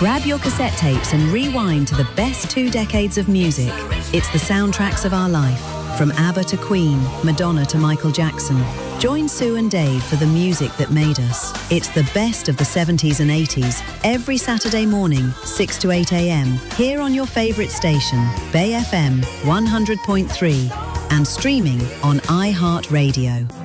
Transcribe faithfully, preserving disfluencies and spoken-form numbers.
Grab your cassette tapes and rewind to the best two decades of music. It's the soundtracks of our life, from ABBA to Queen, Madonna to Michael Jackson. Join Sue and Dave for the music that made us. It's the best of the seventies and eighties, every Saturday morning, six to eight a m, here on your favourite station, Bay F M one hundred point three, and streaming on iHeartRadio.